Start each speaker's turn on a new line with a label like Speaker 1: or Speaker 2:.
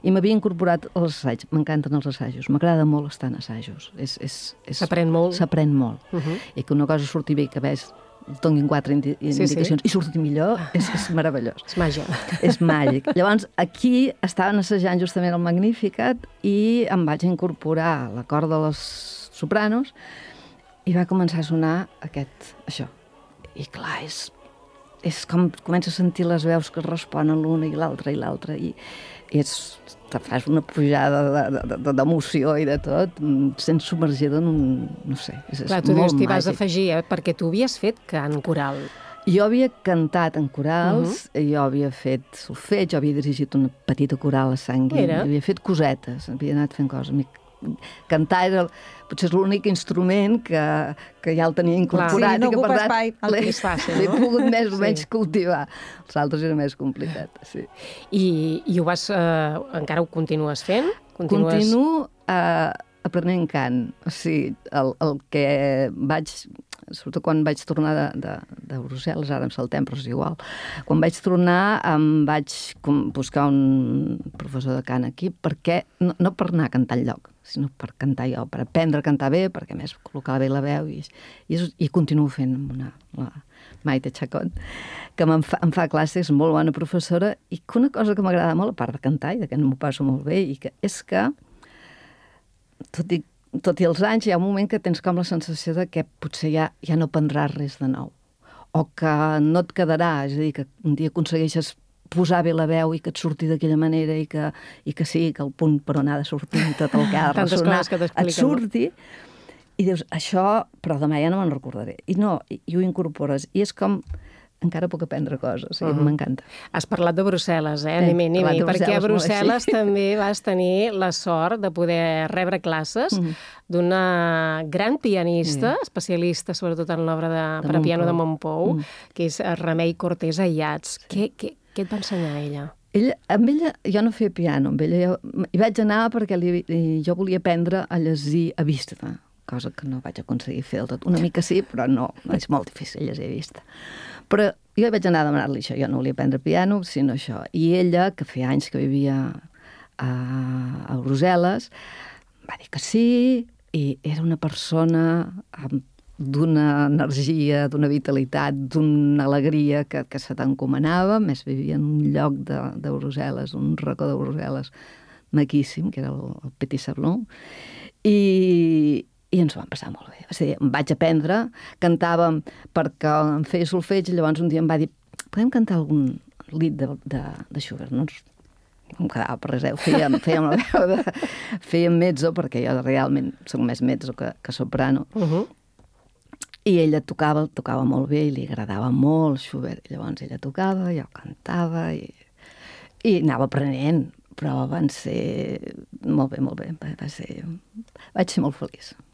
Speaker 1: I m'havia incorporat als assaigs. M'encanten els assajos. M'agrada molt estar en assajos.
Speaker 2: S'aprèn molt.
Speaker 1: S'aprèn molt. I que una cosa surti bé, que ves, donin 4 indicacions i surti millor, és meravellós.
Speaker 2: És màgia.
Speaker 1: És màgic. Llavors, aquí estaven assajant justament el Magnificat i em vaig incorporar a la cort de les sopranos i va començar a sonar això. I clar, és com comença a sentir les veus que responen l'una i l'altra i te fas una pujada d'emoció i de tot, sents submergida en un... no sé, és
Speaker 2: clar, tu
Speaker 1: molt
Speaker 2: dius, t'hi vas
Speaker 1: màgic.
Speaker 2: afegir, perquè tu havies fet cant coral.
Speaker 1: Jo havia cantat en corals, jo havia fet solfeig, jo havia dirigit una petita coral a Sant Guim, havia fet cosetes, havia anat fent coses. Cantar era, potser és l'únic instrument que ja el tenia incorporat.
Speaker 3: Sí, no ocupa espai.
Speaker 2: És fàcil,
Speaker 1: l'he pogut més o menys cultivar. Els altres era més complicat, sí.
Speaker 2: I ho vas... encara ho continues fent?
Speaker 1: Continuo aprenent cant. O sigui, el que vaig... Sobretot quan vaig tornar de Brussel·les, ara em saltem, però és igual. Quan vaig tornar em vaig buscar un professor de cant aquí, perquè no per anar a cantar enlloc, sinó per cantar jo, per aprendre a cantar bé, perquè a més col·locava bé la veu i continuo fent amb la Maite Chacón, que em fa classes, molt bona professora, i que una cosa que m'agrada molt, a part de cantar i que no m'ho passo molt bé, és que, tot i els anys, hi ha un moment que tens com la sensació de que potser ja no prendràs res de nou, o que no et quedarà, és a dir, que un dia aconsegueixes posar bé la veu i que et surti d'aquella manera i que sí, que el punt per on ha de sortir tot el que ha de ressonar et surti, i dius, això, però demà ja no me'n recordaré. I ho incorpores, i és com... encara puc aprendre coses, m'encanta.
Speaker 2: Has parlat de Brussel·les, anem, perquè a Brussel·les també vas tenir la sort de poder rebre classes d'una gran pianista, especialista sobretot en l'obra per a piano de Montpou, que és Remei Cortés Ayats. Què et va ensenyar ella?
Speaker 1: Amb ella jo no feia piano, amb ella hi vaig anar perquè jo volia aprendre a llegir a vista, cosa que no vaig aconseguir fer del tot. Una mica sí, però no, és molt difícil llegir a vista. Però jo vaig anar a demanar-li això, jo no volia aprendre piano, sinó això. I ella, que feia anys que vivia a Brussel·les, va dir que sí, i era una persona d'una energia, d'una vitalitat, d'una alegria que se t'encomanava, més vivia en un lloc de Brussel·les, un racó de Brussel·les maquíssim, que era el Petit Sablon, i ens ho vam passar molt bé. O sigui, em vaig aprendre, cantàvem perquè em feia solfeig, i llavors un dia em va dir, podem cantar algun lit de Schubert? No em quedava per res, fèiem la veu fèiem mezzo, perquè jo realment soc més mezzo que soprano. I ella tocava molt bé i li agradava molt Schubert. I llavors ella tocava, jo cantava i anava aprenent, però van ser molt bé, molt bé. Vaig ser molt feliç.